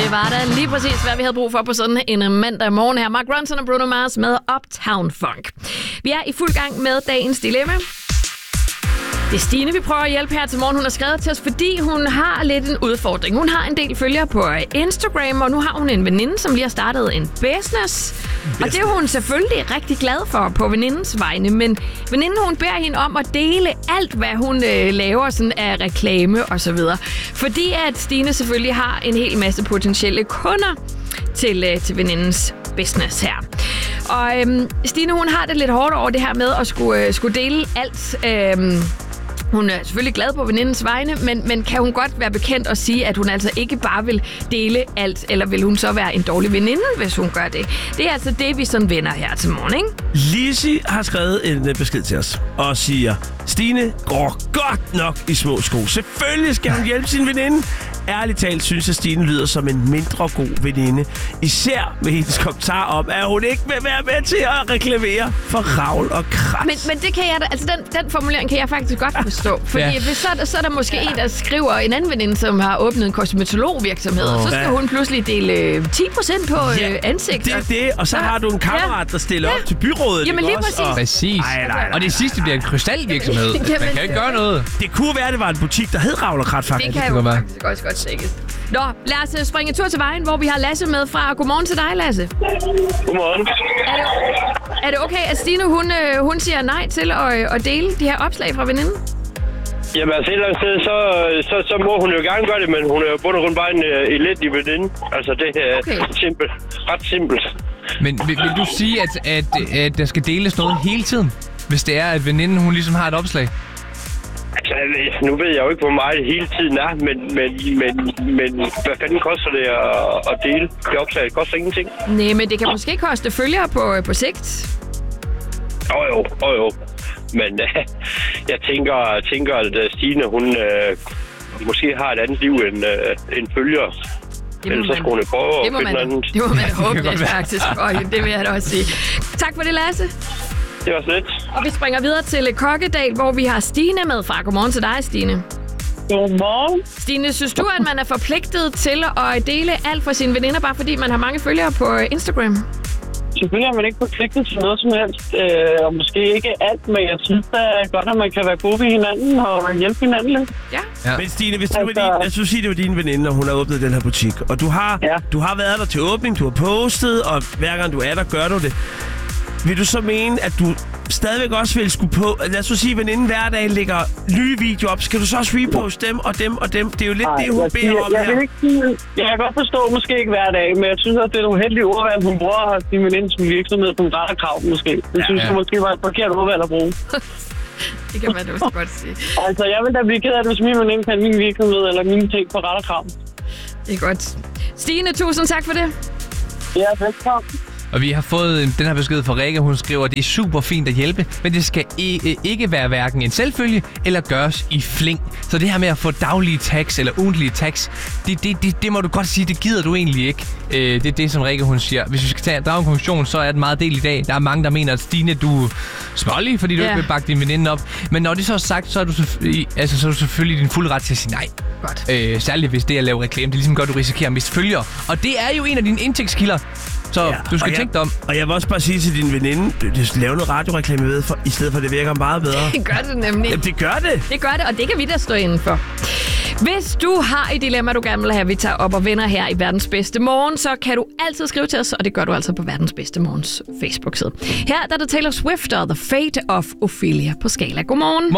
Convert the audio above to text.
Det var da lige præcis, hvad vi havde brug for på sådan en mandag morgen her. Mark Ronson og Bruno Mars med Uptown Funk. Vi er i fuld gang med dagens dilemma. Det er Stine, vi prøver at hjælpe her til morgen. Hun har skrevet til os, fordi hun har lidt en udfordring. Hun har en del følgere på Instagram, og nu har hun en veninde, som lige har startet en business. Og det er hun selvfølgelig rigtig glad for på venindens vegne. Men veninden, hun beder hende om at dele alt, hvad hun laver sådan af reklame og så videre. Fordi at Stine selvfølgelig har en hel masse potentielle kunder til venindens business her. Og Stine, hun har det lidt hårdt over det her med at skulle dele alt. Hun er selvfølgelig glad på venindens vegne, men kan hun godt være bekendt og sige, at hun altså ikke bare vil dele alt, eller vil hun så være en dårlig veninde, hvis hun gør det? Det er altså det, vi sådan vender her til morgen, ikke? Lizzie har skrevet en besked til os og siger, Stine går godt nok i små sko. Selvfølgelig skal hun hjælpe sin veninde. Ærligt talt synes jeg, Stine lyder som en mindre god veninde. Især med hendes kommentar om, at hun ikke vil være med til at reklamere for ravl og krat. Men det kan jeg da, altså den formulering kan jeg faktisk godt forstå. Fordi hvis så er der måske en, der skriver en anden veninde, som har åbnet en kosmetologvirksomhed, og så skal hun pludselig dele 10% på ansigt. Det er det, og så har du en kammerat, der stiller op til byrådet. Jamen lige præcis. Præcis. Og det sidste bliver en krystalvirksomhed. Man kan jo ikke gøre noget. Det kunne være, at det var en butik, der hed ravl og krat, faktisk. Det kan jo faktisk også godt sikkes. Nå, lad os springe en tur til vejen, hvor vi har Lasse med fra. Godmorgen til dig, Lasse. Godmorgen. Er det okay, at Stine, hun siger nej til at dele de her opslag fra veninden? Jamen altså et eller andet sted, så må hun jo gerne gøre det, men hun er jo bund og grund bare en elendig veninde. Altså det er simpelt. Ret simpelt. Men vil du sige, at der skal deles noget hele tiden? Hvis det er, at veninden, hun ligesom har et opslag? Altså, nu ved jeg jo ikke, hvor meget det hele tiden er, men hvad fanden koster det at dele det opslag? Det koster ingenting. Nej, men det kan måske koste følgere på sigt. Jo. Men jeg tænker, at Stine, hun måske har et andet liv end følger. Ellers så skulle hun prøve at finde noget andet. Det må man håbe, det faktisk. Det vil jeg da også sige. Tak for det, Lasse. Det var så lidt. Og vi springer videre til Kokkedal, hvor vi har Stine med fra. Godmorgen til dig, Stine. Godmorgen. Stine, synes du, at man er forpligtet til at dele alt fra sine veninder, bare fordi man har mange følgere på Instagram? Selvfølgelig er man ikke forpligtet til noget som helst, og måske ikke alt, men jeg synes da godt, at man kan være gode ved hinanden og hjælpe hinanden lidt. Ja. Men Stine, hvis du siger, det var din veninde, og hun har åbnet den her butik, og du har været der til åbning, du har postet, og hver gang du er der, gør du det. Vil du så mene, at du stadigvæk også vil skulle på... Lad os sige, at veninden hver dag lægger nye videoer op. Skal du så også reposte dem og dem og dem? Det er jo lidt det, hun beder om her. Jeg kan godt forstå, måske ikke hver dag, men jeg synes, at det er et uheldigt ordvalg, hun bruger sin veninde som virksomhed som ret krav, måske. Det synes jeg måske var et forkert ordvalg at bruge. Det kan man da også godt sige. Altså, jeg vil da blive ked af det, hvis min veninde kan min virksomhed eller mine ting på ret krav. Det er godt. Stine, tusind tak for det. Ja, velkommen. Og vi har fået den her besked fra Rikke. Hun skriver, at det er super fint at hjælpe, men det skal ikke være hverken en selvfølge eller gøres i fling. Så det her med at få daglige tags eller ugentlige tags, det må du godt sige, det gider du egentlig ikke. Det er det, som Rikke hun siger. Hvis vi skal drage en konklusion, så er det meget del i dag. Der er mange, der mener, at Stine, du er smålig, fordi du ikke vil bakke din veninde op. Men når det så er sagt, så er du selvfølgelig din fuld ret til at sige nej. Godt. Særligt hvis det er at lave reklame. Det er ligesom godt, du risikerer at miste følgere. Og det er jo en af dine indtægtskilder. Så du skal tænke dig om. Og jeg vil også bare sige til din veninde, du skal lave noget radioreklame ved, i stedet for at det virker meget bedre. Det gør det nemlig. Jamen, det gør det. Det gør det, og det kan vi da stå inden for. Hvis du har et dilemma, du gerne vil have, vi tager op og vender her i Verdens Bedste Morgen, så kan du altid skrive til os, og det gør du altså på Verdens Bedste Morgens Facebook-side. Her der er det Taylor Swift og The Fate of Ophelia på Skala. Godmorgen.